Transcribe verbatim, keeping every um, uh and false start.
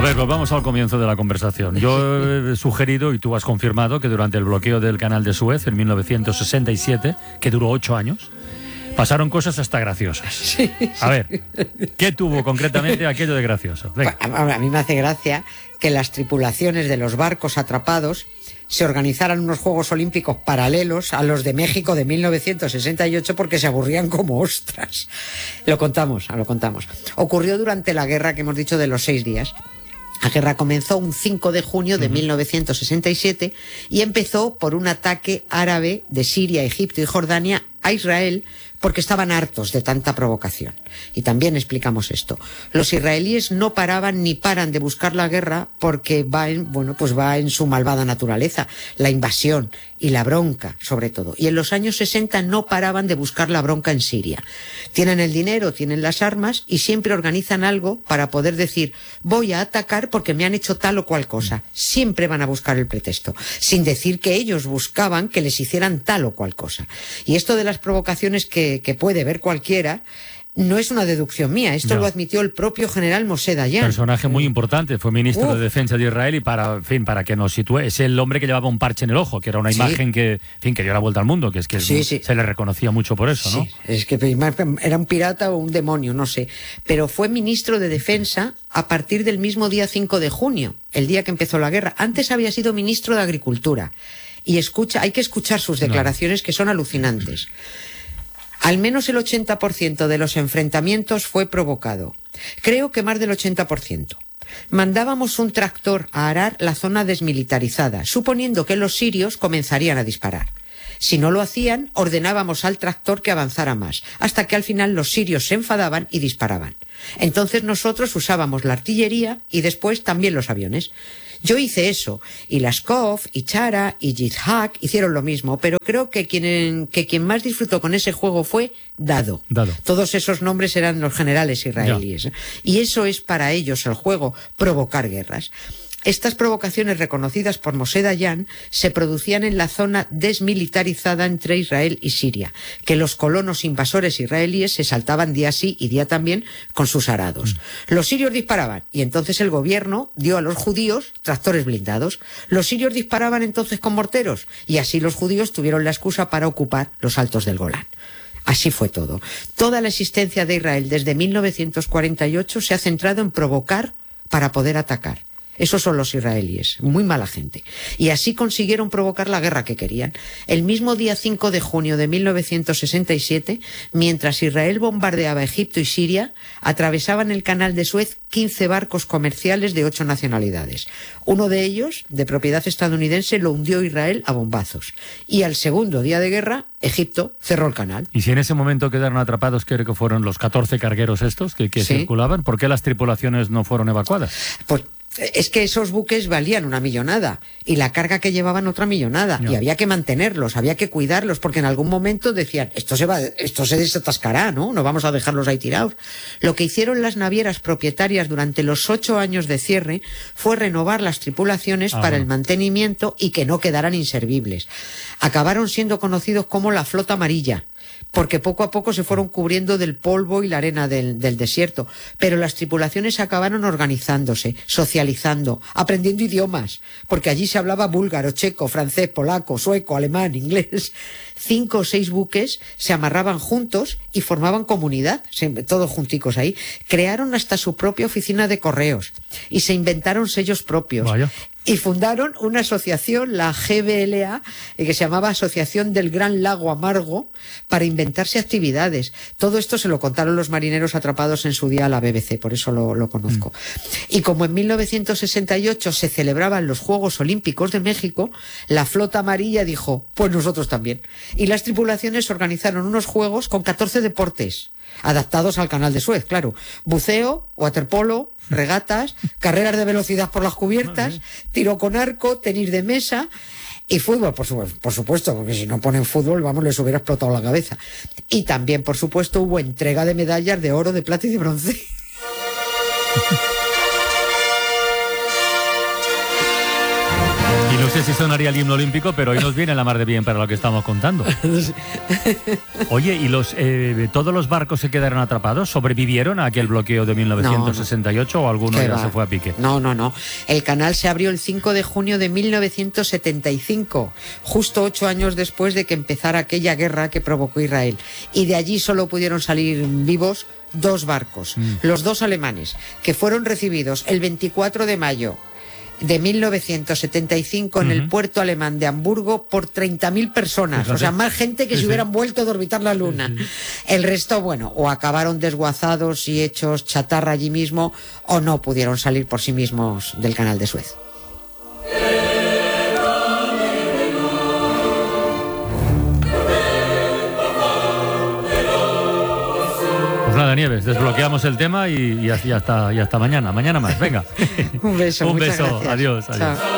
ver, volvamos al comienzo de la conversación. Yo he sugerido, y tú has confirmado, que durante el bloqueo del canal de Suez en mil novecientos sesenta y siete, que duró ocho años, pasaron cosas hasta graciosas. Sí, sí. A ver, ¿qué tuvo concretamente aquello de gracioso? Venga. A mí me hace gracia que las tripulaciones de los barcos atrapados se organizaran unos Juegos Olímpicos paralelos a los de México de mil novecientos sesenta y ocho porque se aburrían como ostras. Lo contamos, lo contamos. Ocurrió durante la guerra que hemos dicho de los seis días. La guerra comenzó un cinco de junio de mil novecientos sesenta y siete y empezó por un ataque árabe de Siria, Egipto y Jordania a Israel porque estaban hartos de tanta provocación. Y también explicamos esto. Los israelíes no paraban ni paran de buscar la guerra porque va en, bueno, pues va en su malvada naturaleza, la invasión y la bronca, sobre todo. Y en los años sesenta no paraban de buscar la bronca en Siria. Tienen el dinero, tienen las armas y siempre organizan algo para poder decir voy a atacar porque me han hecho tal o cual cosa. Siempre van a buscar el pretexto, sin decir que ellos buscaban que les hicieran tal o cual cosa. Y esto de las provocaciones que, que puede ver cualquiera no es una deducción mía, esto no. lo admitió el propio general Moshe Dayan. Personaje muy importante, fue ministro Uf. de Defensa de Israel y para, en fin, para que nos sitúe, es el hombre que llevaba un parche en el ojo, que era una Sí. imagen que, en fin, que dio la vuelta al mundo, que es que Sí, sí. se le reconocía mucho por eso, ¿no? Sí, es que era un pirata o un demonio, no sé. Pero fue ministro de Defensa a partir del mismo día cinco de junio, el día que empezó la guerra. Antes había sido ministro de Agricultura. Y escucha, hay que escuchar sus declaraciones, que son alucinantes. Al menos el ochenta por ciento de los enfrentamientos fue provocado. Creo que más del ochenta por ciento. Mandábamos un tractor a arar la zona desmilitarizada, suponiendo que los sirios comenzarían a disparar. Si no lo hacían, ordenábamos al tractor que avanzara más, hasta que al final los sirios se enfadaban y disparaban. Entonces nosotros usábamos la artillería y después también los aviones. Yo hice eso, y Laskov, y Chara, y Yitzhak hicieron lo mismo, pero creo que quien, que quien más disfrutó con ese juego fue Dado. Dado. Todos esos nombres eran los generales israelíes. Ya. Y eso es para ellos el juego, provocar guerras. Estas provocaciones reconocidas por Moshe Dayan se producían en la zona desmilitarizada entre Israel y Siria, que los colonos invasores israelíes se saltaban día sí y día también con sus arados. Mm. Los sirios disparaban y entonces el gobierno dio a los judíos tractores blindados. Los sirios disparaban entonces con morteros y así los judíos tuvieron la excusa para ocupar los altos del Golán. Así fue todo. Toda la existencia de Israel desde mil novecientos cuarenta y ocho se ha centrado en provocar para poder atacar. Esos son los israelíes, muy mala gente. Y así consiguieron provocar la guerra que querían. El mismo día cinco de junio de mil novecientos sesenta y siete, mientras Israel bombardeaba Egipto y Siria, atravesaban el canal de Suez quince barcos comerciales de ocho nacionalidades. Uno de ellos, de propiedad estadounidense, lo hundió Israel a bombazos. Y al segundo día de guerra, Egipto cerró el canal. Y si en ese momento quedaron atrapados, creo que fueron los catorce cargueros estos que, que sí. circulaban, ¿por qué las tripulaciones no fueron evacuadas? Pues es que esos buques valían una millonada y la carga que llevaban otra millonada no. Y había que mantenerlos, había que cuidarlos porque en algún momento decían esto se va, esto se desatascará, ¿no? No vamos a dejarlos ahí tirados. Lo que hicieron las navieras propietarias durante los ocho años de cierre fue renovar las tripulaciones ah, para bueno. el mantenimiento y que no quedaran inservibles. Acabaron siendo conocidos como la flota amarilla, porque poco a poco se fueron cubriendo del polvo y la arena del, del desierto. Pero las tripulaciones acabaron organizándose, socializando, aprendiendo idiomas, porque allí se hablaba búlgaro, checo, francés, polaco, sueco, alemán, inglés. Cinco o seis buques se amarraban juntos y formaban comunidad, todos junticos ahí. Crearon hasta su propia oficina de correos y se inventaron sellos propios. Vaya. Y fundaron una asociación, la G B L A, que se llamaba Asociación del Gran Lago Amargo, para inventarse actividades. Todo esto se lo contaron los marineros atrapados en su día a la B B C, por eso lo, lo conozco. Mm. Y como en mil novecientos sesenta y ocho se celebraban los Juegos Olímpicos de México, la flota amarilla dijo, pues nosotros también. Y las tripulaciones organizaron unos juegos con catorce deportes, adaptados al canal de Suez, claro. Buceo, waterpolo, regatas, carreras de velocidad por las cubiertas, tiro con arco, tenis de mesa y fútbol, por, su, por supuesto, porque si no ponen fútbol, vamos, les hubiera explotado la cabeza. Y también, por supuesto, hubo entrega de medallas de oro, de plata y de bronce. Y los sé si sonaría el himno olímpico, pero hoy nos viene la mar de bien para lo que estamos contando. Oye, ¿y los eh, todos los barcos se quedaron atrapados? ¿Sobrevivieron a aquel bloqueo de mil novecientos sesenta y ocho no, no. o alguno ¿Qué ya va? se fue a pique? No, no, no. El canal se abrió el cinco de junio de mil novecientos setenta y cinco, justo ocho años después de que empezara aquella guerra que provocó Israel. Y de allí solo pudieron salir vivos dos barcos, mm. los dos alemanes, que fueron recibidos el veinticuatro de mayo de mil novecientos setenta y cinco en uh-huh. el puerto alemán de Hamburgo por treinta mil personas, Fíjate. o sea, más gente que sí, si hubieran sí. vuelto de orbitar la Luna. Sí, sí. El resto, bueno, o acabaron desguazados y hechos chatarra allí mismo, o no pudieron salir por sí mismos del canal de Suez. Pues nada, Nieves, desbloqueamos el tema y, y, hasta, y hasta mañana. Mañana más, venga. Un beso, Un muchas beso, gracias. adiós, adiós. Chao.